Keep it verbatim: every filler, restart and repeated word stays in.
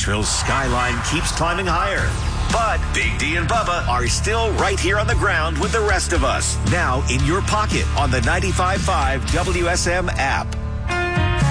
Nashville's skyline keeps climbing higher. But Big D and Bubba are still right here on the ground with the rest of us. Now in your pocket on the ninety-five point five W S M app.